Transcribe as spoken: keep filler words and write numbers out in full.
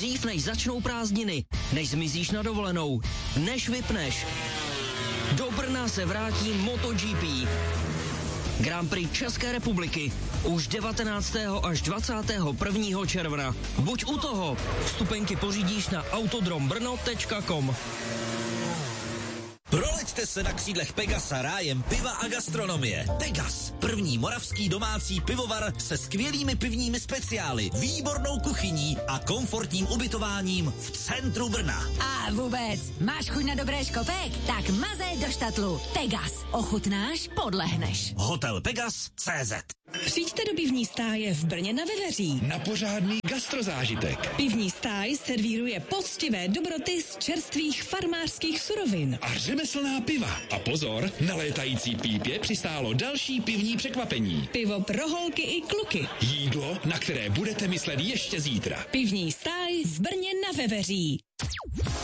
Dřív než začnou prázdniny, než zmizíš na dovolenou, než vypneš. Do Brna se vrátí MotoGP. Grand Prix České republiky už devatenáctého až dvacátého prvního června. Buď u toho. Vstupenky pořídíš na autodrombrno tečka com. Proleďte se na křídlech Pegasa rájem piva a gastronomie. Pegas, první moravský domácí pivovar se skvělými pivními speciály, výbornou kuchyní a komfortním ubytováním v centru Brna. A vůbec, máš chuť na dobré škopek? Tak mazej do štatlu. Pegas, ochutnáš, podlehneš. Hotel Pegas tečka cé zet. Přijďte do pivní stáje v Brně na Veveří. Na pořádný gastrozážitek. Pivní stáj servíruje poctivé dobroty z čerstvých farmářských surovin. A řemeslná piva. A pozor, na létající pípě přistálo další pivní překvapení. Pivo pro holky i kluky. Jídlo, na které budete myslet ještě zítra. Pivní stáj v Brně na Veveří.